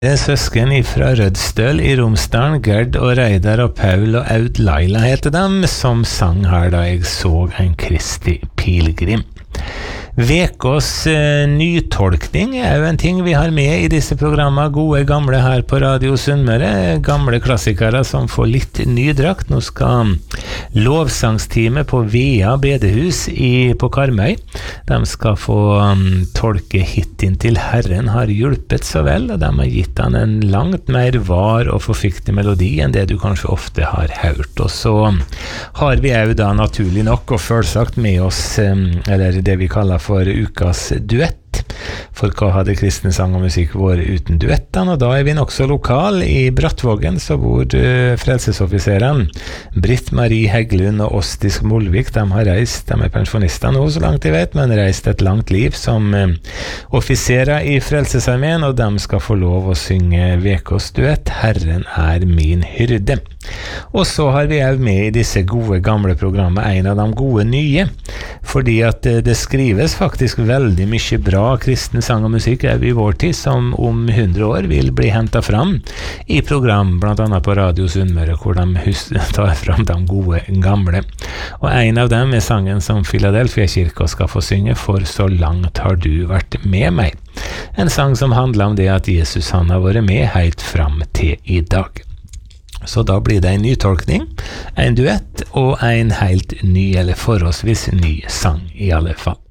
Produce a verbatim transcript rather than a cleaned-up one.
Det er søsken fra Rødstøl i Romsdalen, Gerd og Reidar og Paul og Aud Laila heter dem, som sang her da jeg så en Kristi pilgrim. Vekås eh, nytolkning er jo en ting vi har med i disse programmene, gode gamle her på Radio Sunnmøre, gamle klassikere som får litt ny drakt. Nå skal lovsangstime på Vea bedehus i, på Karmøy. De skal få um, tolke hitten til Herren har hjulpet så vel, og de har gitt han en langt mer var og forfiktig melodi enn det du kanskje ofte har hørt. Og så har vi jo da naturlig nok og følsagt med oss, um, eller det vi kaller for ukas duett. For hva hadde kristne sang og musikk vært uten duettene? Og da er vi nok så lokal. I Brattvågen så bor uh, frelsesoffiserene Britt Marie Hegglund og Ostisk Molvik. De har reist, de er pensjonister nå så langt jeg vet, men reist et langt liv som uh, offiserer i Frelsesarmeen, og de skal få lov å synge Vekås duett Herren er min hyrde. Og så har vi jo med i disse gode gamle programmet en av de gode nye, fordi at uh, det skrives faktisk veldig mye bra kristen sang og musikk er i vår tid, som om hundre år vil bli hentet fram i program, blant annet på Radio Sunnmøre, hvor de hus- tar fram de gode gamle. Og en av dem er sangen som Philadelphia-kirka skal få synge, For så langt har du vært med meg. En sang som handler om det at Jesus han har vært med helt fram til i dag. Så da blir det en ny tolkning, en duett og en helt ny, eller forholdsvis ny sang i alle fall.